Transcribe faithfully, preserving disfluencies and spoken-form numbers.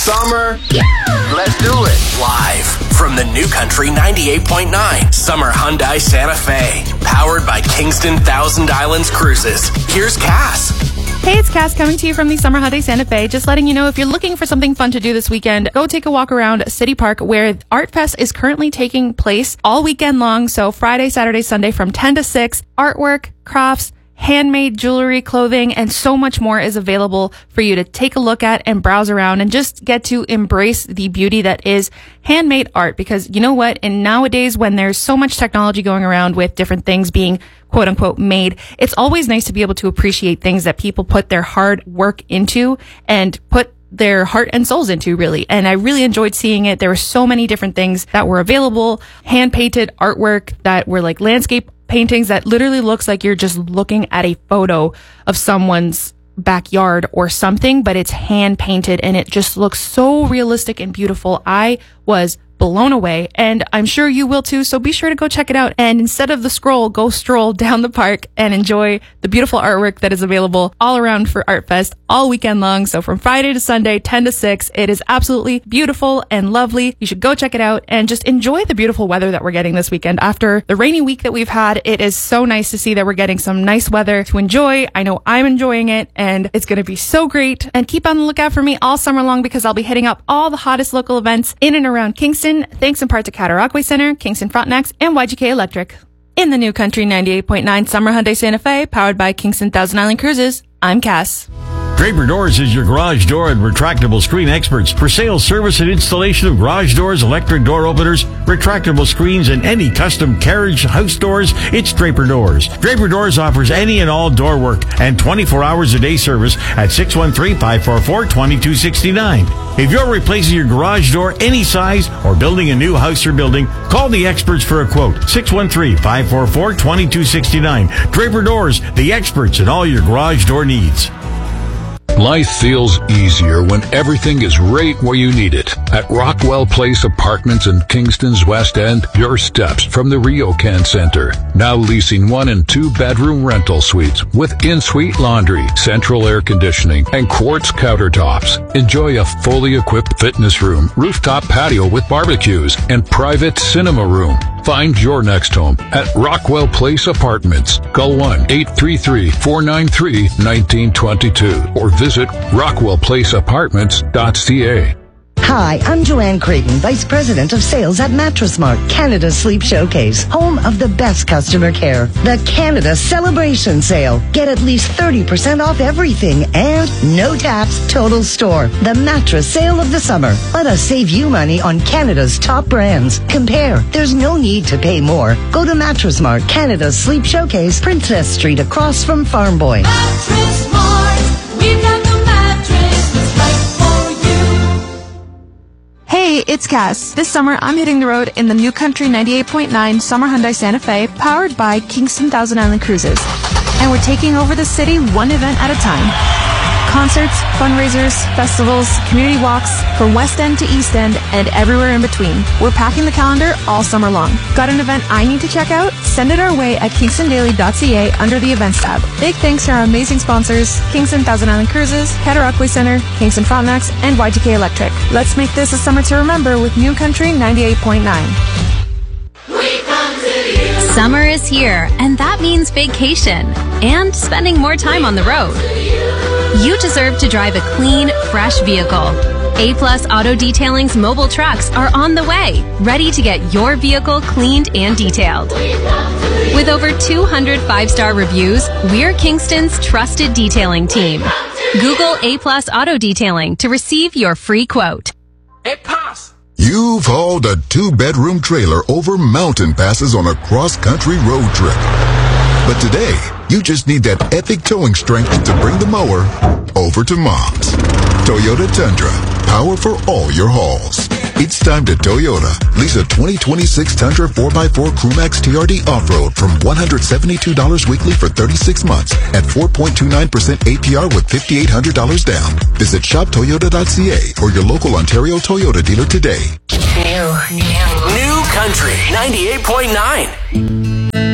Summer. Yeah. Let's do it. Live from the New Country ninety-eight point nine Summer Hyundai Santa Fe. Powered by Kingston Thousand Islands Cruises. Here's Cass. Hey, it's Cass coming to you from the Summer Hyundai Santa Fe. Just letting you know, if you're looking for something fun to do this weekend, go take a walk around City Park, where Art Fest is currently taking place all weekend long. So Friday, Saturday, Sunday from ten to six. Artwork, crafts, handmade jewelry, clothing, and so much more is available for you to take a look at and browse around and just get to embrace the beauty that is handmade art. Because you know what? And nowadays, when there's so much technology going around with different things being quote unquote made, it's always nice to be able to appreciate things that people put their hard work into and put their heart and souls into, really. And I really enjoyed seeing it. There were so many different things that were available, hand painted artwork that were like landscape paintings that literally looks like you're just looking at a photo of someone's backyard or something, but it's hand painted and it just looks so realistic and beautiful. I was blown away, and I'm sure you will too, so be sure to go check it out. And instead of the scroll, go stroll down the park and enjoy the beautiful artwork that is available all around for Art Fest all weekend long. So from Friday to Sunday, ten to six, it is absolutely beautiful and lovely. You should go check it out and just enjoy the beautiful weather that we're getting this weekend. After the rainy week that we've had, it is so nice to see that we're getting some nice weather to enjoy. I know I'm enjoying it, and it's going to be so great. And keep on the lookout for me all summer long, because I'll be hitting up all the hottest local events in and around Kingston, thanks in part to Cataraqui Center, Kingston Frontenacs, and Y G K Electric. In the New Country ninety-eight point nine Summer Hyundai Santa Fe, powered by Kingston Thousand Island Cruises, I'm Cass. Draper Doors is your garage door and retractable screen experts for sales, service, and installation of garage doors, electric door openers, retractable screens, and any custom carriage house doors. It's Draper Doors. Draper Doors offers any and all door work and twenty-four hours a day service at six one three, five four four, two two six nine. If you're replacing your garage door any size or building a new house or building, call the experts for a quote. six one three, five four four, two two six nine. Draper Doors, the experts in all your garage door needs. Life feels easier when everything is right where you need it. At Rockwell Place Apartments in Kingston's West End, you're steps from the RioCan Center. Now leasing one and two bedroom rental suites with in-suite laundry, central air conditioning, and quartz countertops. Enjoy a fully equipped fitness room, rooftop patio with barbecues, and private cinema room. Find your next home at Rockwell Place Apartments. Call one eight three three, four nine three, one nine two two or visit rockwell place apartments dot c a. Hi, I'm Joanne Creighton, Vice President of Sales at Mattress Mart, Canada's Sleep Showcase, home of the best customer care. The Canada Celebration Sale. Get at least thirty percent off everything and no tax, total store. The mattress sale of the summer. Let us save you money on Canada's top brands. Compare. There's no need to pay more. Go to Mattress Mart, Canada's Sleep Showcase, Princess Street, across from Farm Boy. Mattress Mart, we've got the mattress that's right for you. Hey, it's Cass. This summer, I'm hitting the road in the New Country ninety-eight point nine Summer Hyundai Santa Fe, powered by Kingston Thousand Island Cruises. And we're taking over the city one event at a time. Concerts, fundraisers, festivals, community walks, from West End to East End, and everywhere in between. We're packing the calendar all summer long. Got an event I need to check out? Send it our way at kingston daily dot c a under the events tab. Big thanks to our amazing sponsors, Kingston Thousand Island Cruises, Cataraqui Center, Kingston Frontenacs, and Y G K Electric. Let's make this a summer to remember with New Country ninety-eight point nine. We come to you. Summer is here, and that means vacation and spending more time on the road. You deserve to drive a clean, fresh vehicle. A-Plus Auto Detailing's mobile trucks are on the way, ready to get your vehicle cleaned and detailed. With over two hundred five-star reviews, we're Kingston's trusted detailing team. Google A-Plus Auto Detailing to receive your free quote. Hey, Pops! You've hauled a two-bedroom trailer over mountain passes on a cross-country road trip. But today, you just need that epic towing strength to bring the mower over to Mom's. Toyota Tundra, power for all your hauls. It's time to Toyota. Lease a twenty twenty-six Tundra four by four Crewmax T R D Off-Road from one hundred seventy-two dollars weekly for thirty-six months at four point two nine percent A P R with five thousand eight hundred dollars down. Visit shop toyota dot c a or your local Ontario Toyota dealer today. New, new, new Country ninety-eight point nine.